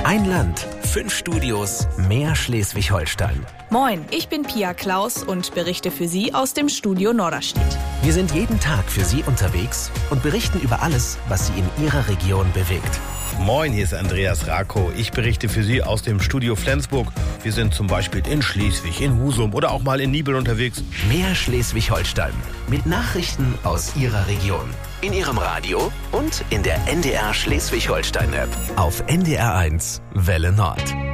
Ein Land, 5 Studios, mehr Schleswig-Holstein. Moin, ich bin Pia Klaus und berichte für Sie aus dem Studio Norderstedt. Wir sind jeden Tag für Sie unterwegs und berichten über alles, was Sie in Ihrer Region bewegt. Moin, hier ist Andreas Rakow. Ich berichte für Sie aus dem Studio Flensburg. Wir sind zum Beispiel in Schleswig, in Husum oder auch mal in Nibel unterwegs. Mehr Schleswig-Holstein mit Nachrichten aus Ihrer Region. In Ihrem Radio und in der NDR Schleswig-Holstein-App. Auf NDR1 Welle Nord.